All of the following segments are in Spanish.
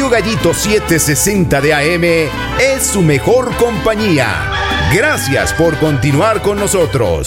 Radio Gallito 760 de AM es su mejor compañía. Gracias por continuar con nosotros.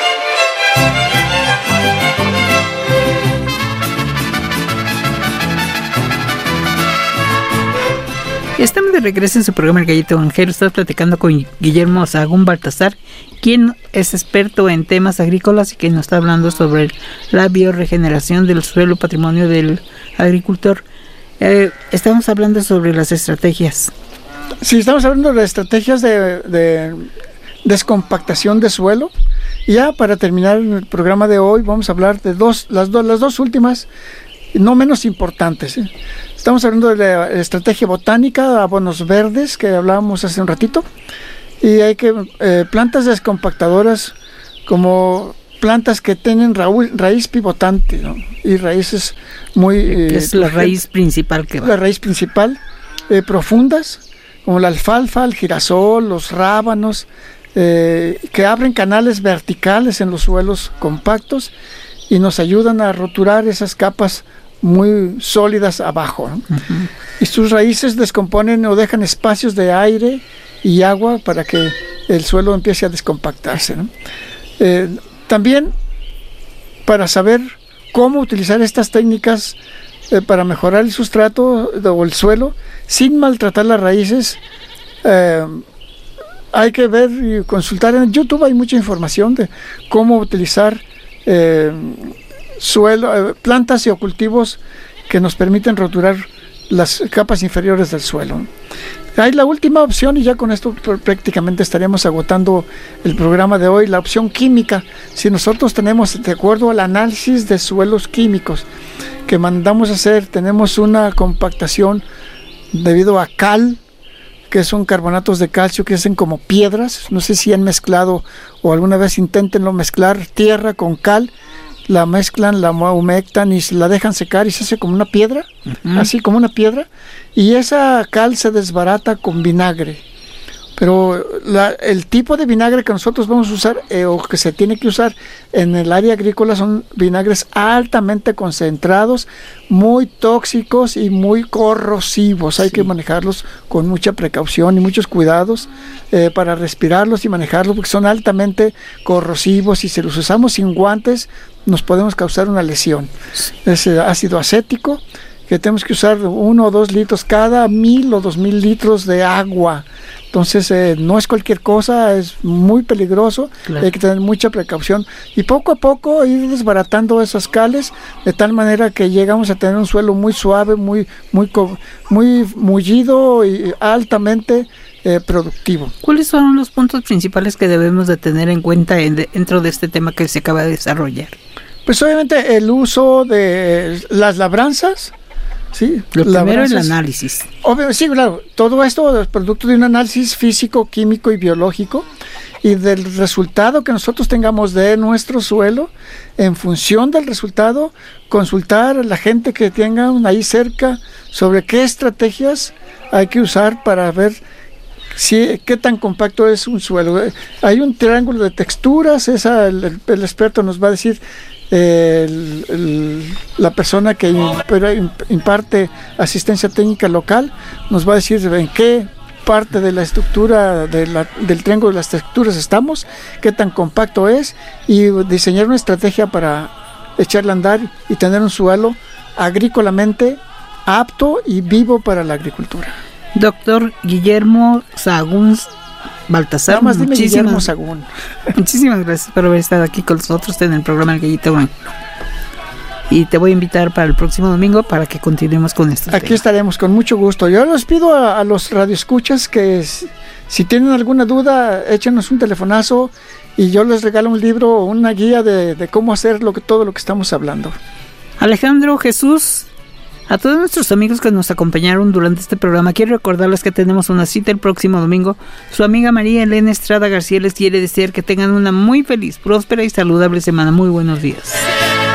Estamos de regreso en su programa El Gallito Evangelio. Estamos platicando con Guillermo Sahagún Baltasar, quien es experto en temas agrícolas y que nos está hablando sobre la bioregeneración del suelo, patrimonio del agricultor. Estamos hablando sobre las estrategias. Sí, estamos hablando de estrategias de descompactación de suelo. Y ya para terminar el programa de hoy vamos a hablar de las dos últimas, no menos importantes. Estamos hablando de la estrategia botánica, abonos verdes, que hablábamos hace un ratito. Y hay plantas descompactadoras como plantas que tienen raíz pivotante, ¿no? Y raíces muy... es la raíz principal que va. La raíz principal, profundas, como la alfalfa, el girasol, los rábanos, que abren canales verticales en los suelos compactos y nos ayudan a roturar esas capas muy sólidas abajo, ¿no? Uh-huh. Y sus raíces descomponen o dejan espacios de aire y agua para que el suelo empiece a descompactarse, ¿no? También para saber cómo utilizar estas técnicas para mejorar el sustrato o el suelo sin maltratar las raíces, hay que ver y consultar en YouTube. Hay mucha información de cómo utilizar plantas y cultivos que nos permiten roturar las capas inferiores del suelo. Hay la última opción, y ya con esto prácticamente estaríamos agotando el programa de hoy, la opción química. Si nosotros tenemos, de acuerdo al análisis de suelos químicos que mandamos a hacer, tenemos una compactación debido a cal, que son carbonatos de calcio que hacen como piedras. No sé si han mezclado o alguna vez inténtenlo mezclar tierra con cal. La mezclan, la humectan y la dejan secar y se hace como una piedra, uh-huh. Así como una piedra, y esa cal se desbarata con vinagre. Pero el tipo de vinagre que nosotros vamos a usar o que se tiene que usar en el área agrícola son vinagres altamente concentrados, muy tóxicos y muy corrosivos. Hay que manejarlos con mucha precaución y muchos cuidados para respirarlos y manejarlos, porque son altamente corrosivos y si los usamos sin guantes nos podemos causar una lesión. Es ácido acético, que tenemos que usar 1 o 2 litros cada 1000 o 2000 litros de agua. Entonces no es cualquier cosa, es muy peligroso, claro. Hay que tener mucha precaución y poco a poco ir desbaratando esas cales de tal manera que llegamos a tener un suelo muy suave, muy mullido y altamente productivo. ¿Cuáles son los puntos principales que debemos de tener en cuenta dentro de este tema que se acaba de desarrollar? Pues obviamente el uso de las labranzas. Sí, lo primero es el análisis. Sí, claro, todo esto es producto de un análisis físico, químico y biológico y del resultado que nosotros tengamos de nuestro suelo. En función del resultado, consultar a la gente que tengan ahí cerca sobre qué estrategias hay que usar para ver qué tan compacto es un suelo. Hay un triángulo de texturas, el experto nos va a decir. La persona que imparte asistencia técnica local nos va a decir en qué parte de la estructura del triángulo de las texturas estamos, qué tan compacto es y diseñar una estrategia para echarle a andar y tener un suelo agrícolamente apto y vivo para la agricultura. Doctor Guillermo Sahagún Baltasar, muchísimas gracias por haber estado aquí con nosotros en el programa El Gallito Evangelio. Y te voy a invitar para el próximo domingo para que continuemos con esto. Aquí estaremos con mucho gusto. Yo les pido a los radioescuchas que si tienen alguna duda, échenos un telefonazo y yo les regalo un libro o una guía de cómo hacer todo lo que estamos hablando. Alejandro, Jesús, a todos nuestros amigos que nos acompañaron durante este programa, quiero recordarles que tenemos una cita el próximo domingo. Su amiga María Elena Estrada García les quiere desear que tengan una muy feliz, próspera y saludable semana. Muy buenos días.